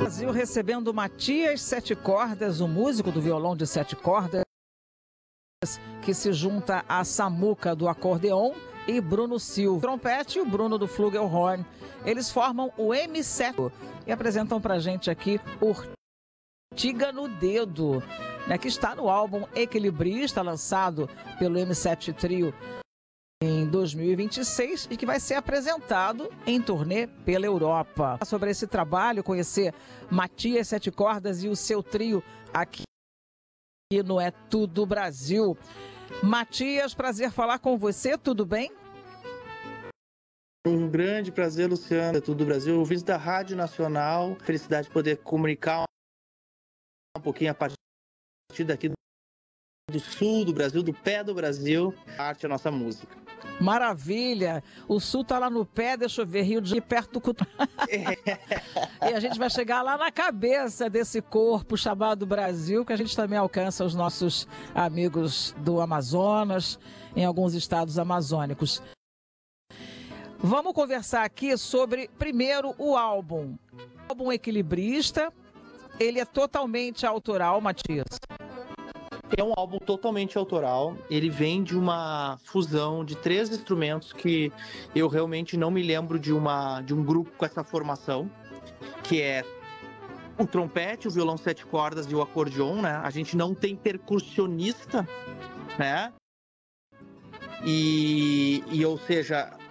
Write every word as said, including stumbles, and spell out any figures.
Brasil recebendo Matias Sete Cordas, o músico do violão de sete cordas, que se junta a Samuca do acordeon e Bruno Silva, trompete, e o Bruno do flugelhorn. Eles formam o M sete e apresentam pra gente aqui Ortiga no Dedo, né, que está no álbum Equilibrista, lançado pelo M sete Trio em dois mil e vinte e seis e que vai ser apresentado em turnê pela Europa. Sobre esse trabalho, conhecer Matias Sete Cordas e o seu trio aqui no É Tudo Brasil. Matias, prazer falar com você, tudo bem? Um grande prazer, Luciana, É Tudo Brasil, ouvinte da Rádio Nacional, felicidade de poder comunicar um pouquinho a partir daqui do sul do Brasil, do pé do Brasil, a arte é a nossa música. Maravilha! O sul tá lá no pé, deixa eu ver, Rio de Janeiro, perto do Cutu. E a gente vai chegar lá na cabeça desse corpo chamado Brasil, que a gente também alcança os nossos amigos do Amazonas, em alguns estados amazônicos. Vamos conversar aqui sobre, primeiro, o álbum. O álbum Equilibrista, ele é totalmente autoral, Matias. É um álbum totalmente autoral, ele vem de uma fusão de três instrumentos que eu realmente não me lembro de, uma, de um grupo com essa formação, que é o trompete, o violão sete cordas e o acordeon, né? A gente não tem percussionista, né? E, e ou seja,